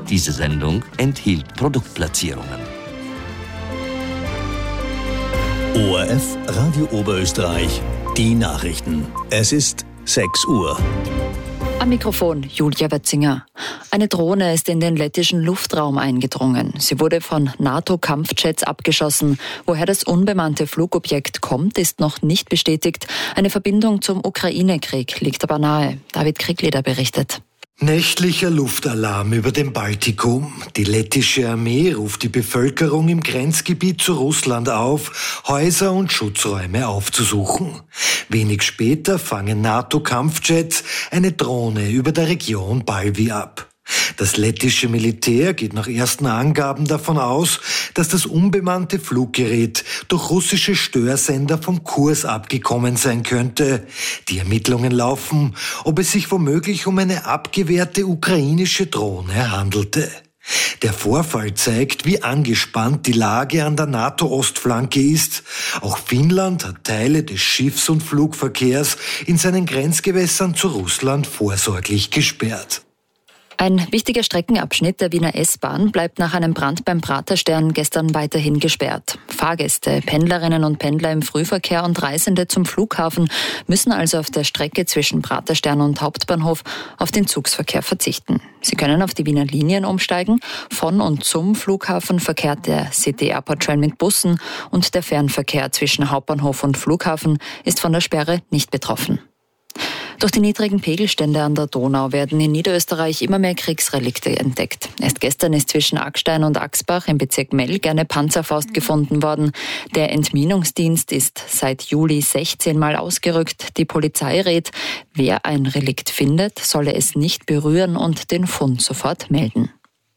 Diese Sendung enthielt Produktplatzierungen. ORF Radio Oberösterreich, die Nachrichten. Es ist 6 Uhr. Am Mikrofon Julia Wetzinger. Eine Drohne ist in den lettischen Luftraum eingedrungen. Sie wurde von NATO-Kampfjets abgeschossen. Woher das unbemannte Flugobjekt kommt, ist noch nicht bestätigt. Eine Verbindung zum Ukraine-Krieg liegt aber nahe. David Kriegleder berichtet. Nächtlicher Luftalarm über dem Baltikum. Die lettische Armee ruft die Bevölkerung im Grenzgebiet zu Russland auf, Häuser und Schutzräume aufzusuchen. Wenig später fangen NATO-Kampfjets eine Drohne über der Region Balvi ab. Das lettische Militär geht nach ersten Angaben davon aus, dass das unbemannte Fluggerät durch russische Störsender vom Kurs abgekommen sein könnte. Die Ermittlungen laufen, ob es sich womöglich um eine abgewehrte ukrainische Drohne handelte. Der Vorfall zeigt, wie angespannt die Lage an der NATO-Ostflanke ist. Auch Finnland hat Teile des Schiffs- und Flugverkehrs in seinen Grenzgewässern zu Russland vorsorglich gesperrt. Ein wichtiger Streckenabschnitt der Wiener S-Bahn bleibt nach einem Brand beim Praterstern gestern weiterhin gesperrt. Fahrgäste, Pendlerinnen und Pendler im Frühverkehr und Reisende zum Flughafen müssen also auf der Strecke zwischen Praterstern und Hauptbahnhof auf den Zugsverkehr verzichten. Sie können auf die Wiener Linien umsteigen. Von und zum Flughafen verkehrt der City Airport Train mit Bussen und der Fernverkehr zwischen Hauptbahnhof und Flughafen ist von der Sperre nicht betroffen. Durch die niedrigen Pegelstände an der Donau werden in Niederösterreich immer mehr Kriegsrelikte entdeckt. Erst gestern ist zwischen Ackstein und Axbach im Bezirk Melk eine Panzerfaust gefunden worden. Der Entminungsdienst ist seit Juli 16 Mal ausgerückt. Die Polizei rät, wer ein Relikt findet, solle es nicht berühren und den Fund sofort melden.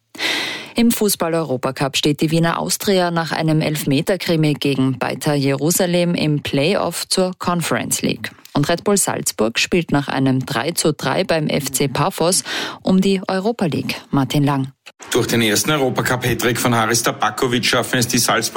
Im Fußball-Europacup steht die Wiener Austria nach einem Elfmeter-Krimi gegen Beitar Jerusalem im Play-Off zur Conference League. Und Red Bull Salzburg spielt nach einem 3:3 beim FC Paphos um die Europa League. Martin Lang. Durch den ersten Europacup-Hattrick von Haris Tabakovic schaffen es die Salzburg